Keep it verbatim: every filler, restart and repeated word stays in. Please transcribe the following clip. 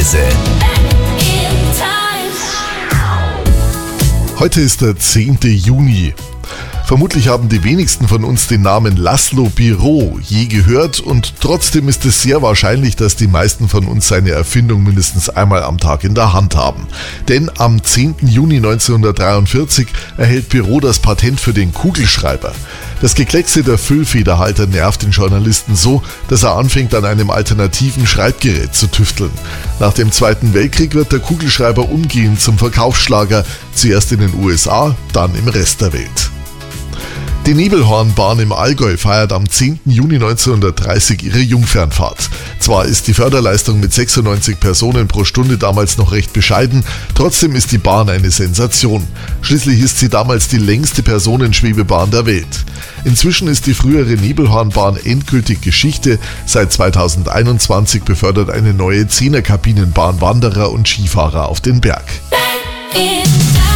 Zeitreise. Heute ist der zehnte Juni. Vermutlich haben die wenigsten von uns den Namen Laszlo Biro je gehört und trotzdem ist es sehr wahrscheinlich, dass die meisten von uns seine Erfindung mindestens einmal am Tag in der Hand haben. Denn am zehnten Juni neunzehnhundertdreiundvierzig erhält Biro das Patent für den Kugelschreiber. Das Gekleckse der Füllfederhalter nervt den Journalisten so, dass er anfängt, an einem alternativen Schreibgerät zu tüfteln. Nach dem Zweiten Weltkrieg wird der Kugelschreiber umgehend zum Verkaufsschlager, zuerst in den U S A, dann im Rest der Welt. Die Nebelhornbahn im Allgäu feiert am zehnten Juni neunzehnhundertdreißig ihre Jungfernfahrt. Zwar ist die Förderleistung mit sechsundneunzig Personen pro Stunde damals noch recht bescheiden, trotzdem ist die Bahn eine Sensation. Schließlich ist sie damals die längste Personenschwebebahn der Welt. Inzwischen ist die frühere Nebelhornbahn endgültig Geschichte. Seit zweitausendeinundzwanzig befördert eine neue Zehnerkabinenbahn Wanderer und Skifahrer auf den Berg.